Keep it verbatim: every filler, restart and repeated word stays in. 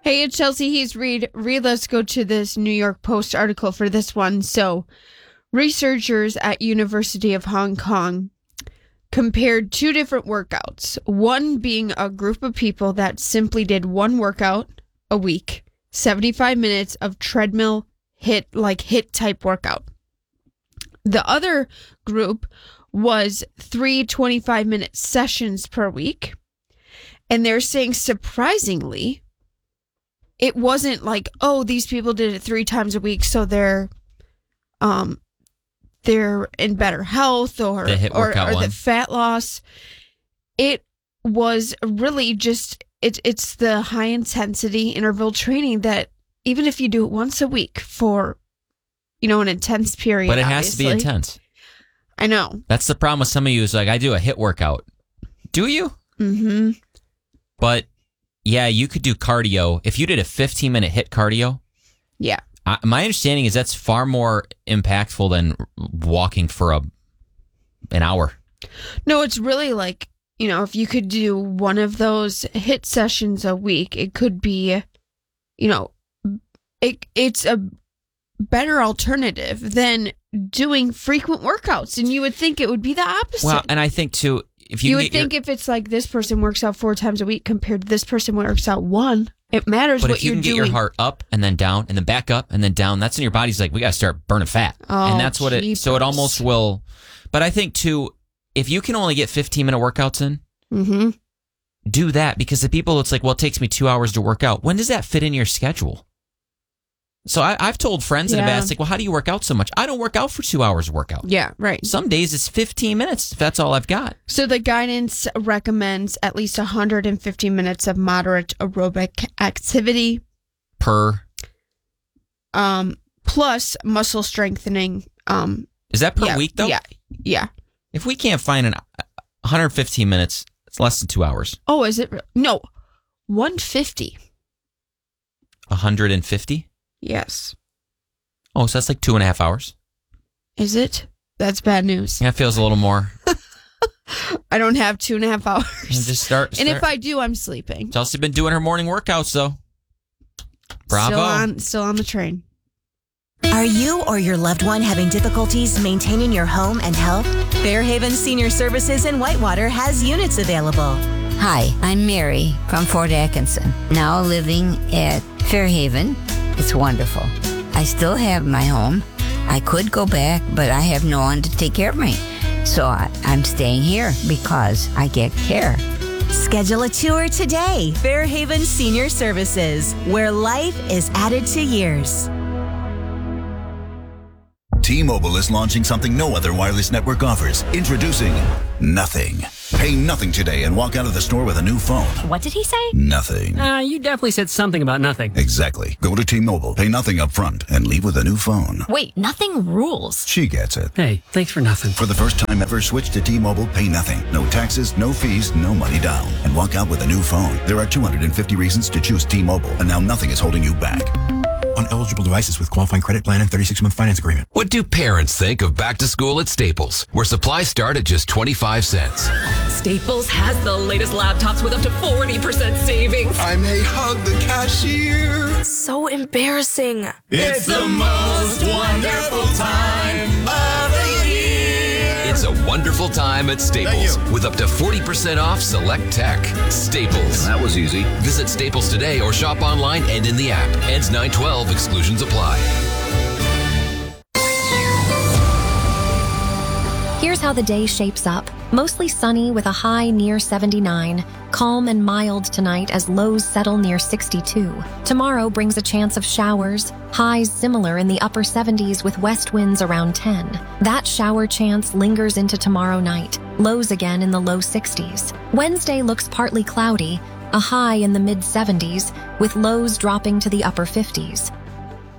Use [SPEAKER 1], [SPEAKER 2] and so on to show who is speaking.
[SPEAKER 1] Hey, it's Chelsea. He's Reed. Reed, let's go to this New York Post article for this one. So, researchers at University of Hong Kong compared two different workouts. One being a group of people that simply did one workout a week, seventy-five minutes of treadmill hit, like hit type workout. The other group was three twenty-five minute sessions per week. And they're saying, surprisingly, it wasn't like, oh, these people did it three times a week, so they're um they're in better health or
[SPEAKER 2] the hit
[SPEAKER 1] or,
[SPEAKER 2] workout
[SPEAKER 1] or
[SPEAKER 2] one.
[SPEAKER 1] the fat loss. It was really just it, it's the high intensity interval training that even if you do it once a week for, you know, an intense period.
[SPEAKER 2] But it has
[SPEAKER 1] obviously,
[SPEAKER 2] to be intense.
[SPEAKER 1] I know.
[SPEAKER 2] That's the problem with some of you is like, I do a hit workout. Do you?
[SPEAKER 1] Mm-hmm.
[SPEAKER 2] But yeah, you could do cardio. If you did a fifteen minute hit cardio,
[SPEAKER 1] Yeah.
[SPEAKER 2] I, my understanding is that's far more impactful than walking for a an hour.
[SPEAKER 1] No, it's really like, you know, if you could do one of those hit sessions a week, it could be, you know, it it's a better alternative than doing frequent workouts. And you would think it would be the opposite.
[SPEAKER 2] Well, and I think too, if you,
[SPEAKER 1] you
[SPEAKER 2] can
[SPEAKER 1] would
[SPEAKER 2] get
[SPEAKER 1] think
[SPEAKER 2] your,
[SPEAKER 1] if it's like this person works out four times a week compared to this person works out one, it matters
[SPEAKER 2] but
[SPEAKER 1] what
[SPEAKER 2] if you
[SPEAKER 1] you're
[SPEAKER 2] can get
[SPEAKER 1] doing.
[SPEAKER 2] your heart up and then down and then back up and then down, that's when your body's like, we got to start burning fat.
[SPEAKER 1] Oh,
[SPEAKER 2] and that's what it, so it
[SPEAKER 1] jeepers.
[SPEAKER 2] almost will. But I think too, if you can only get fifteen minute workouts in,
[SPEAKER 1] Mm-hmm.
[SPEAKER 2] do that, because the people, it's like, well, it takes me two hours to work out. When does that fit in your schedule? So I, I've told friends that have
[SPEAKER 1] Yeah.
[SPEAKER 2] asked, like, well, how do you work out so much? I don't work out for two hours of workout.
[SPEAKER 1] Yeah, right.
[SPEAKER 2] Some days it's fifteen minutes if that's all I've got.
[SPEAKER 1] So the guidance recommends at least one hundred fifty minutes of moderate aerobic activity,
[SPEAKER 2] Per,
[SPEAKER 1] um, plus muscle strengthening. Um,
[SPEAKER 2] is that per
[SPEAKER 1] yeah,
[SPEAKER 2] week though?
[SPEAKER 1] Yeah, yeah.
[SPEAKER 2] If we can't find an one hundred fifteen minutes, it's less than two hours.
[SPEAKER 1] Oh, is it? Re- no, one hundred fifty.
[SPEAKER 2] one hundred fifty?
[SPEAKER 1] Yes.
[SPEAKER 2] Oh, so that's like two and a half hours.
[SPEAKER 1] Is it? That's bad news.
[SPEAKER 2] That feels a little more.
[SPEAKER 1] I don't have two and a half
[SPEAKER 2] And
[SPEAKER 1] hours.
[SPEAKER 2] just start.
[SPEAKER 1] And
[SPEAKER 2] start.
[SPEAKER 1] if I do, I'm sleeping.
[SPEAKER 2] Chelsea been doing her morning workouts though. Bravo.
[SPEAKER 1] Still on, still on the train.
[SPEAKER 3] Are you or your loved one having difficulties maintaining your home and health? Fairhaven Senior Services in Whitewater has units available.
[SPEAKER 4] Hi, I'm Mary from Fort Atkinson, now living at Fairhaven. It's wonderful. I still have my home. I could go back, but I have no one to take care of me. So I, I'm staying here because I get care.
[SPEAKER 3] Schedule a tour today. Fairhaven Senior Services, where life is added to years.
[SPEAKER 5] T-Mobile is launching something no other wireless network offers. Introducing Nothing. Pay nothing today and walk out of the store with a new phone.
[SPEAKER 3] What did he say?
[SPEAKER 5] Nothing.
[SPEAKER 6] Uh, you definitely said something about nothing.
[SPEAKER 5] Exactly. Go to T-Mobile, pay nothing up front, and leave with a new phone.
[SPEAKER 3] Wait, nothing rules.
[SPEAKER 5] She gets it.
[SPEAKER 6] Hey, thanks for nothing.
[SPEAKER 5] For the first time ever, switch to T-Mobile, pay nothing. No taxes, no fees, no money down. And walk out with a new phone. There are two hundred fifty reasons to choose T-Mobile, and now nothing is holding you back.
[SPEAKER 7] On eligible devices with qualifying credit plan and thirty-six month finance agreement.
[SPEAKER 8] What do parents think of back to school at Staples, where supplies start at just twenty-five cents?
[SPEAKER 9] Staples has the latest laptops with up to forty percent savings.
[SPEAKER 10] I may hug the cashier.
[SPEAKER 9] So embarrassing.
[SPEAKER 10] It's the most wonderful time of the year.
[SPEAKER 8] It's a wonderful time at Staples with up to forty percent off select tech. Staples.
[SPEAKER 5] That was easy.
[SPEAKER 8] Visit Staples today or shop online and in the app. Ends nine twelve. Exclusions apply.
[SPEAKER 11] Here's how the day shapes up. Mostly sunny with a high near seventy-nine. Calm and mild tonight as lows settle near sixty-two. Tomorrow brings a chance of showers. Highs similar in the upper seventies with west winds around ten. That shower chance lingers into tomorrow night. Lows again in the low sixties. Wednesday looks partly cloudy. A high in the mid seventies with lows dropping to the upper fifties.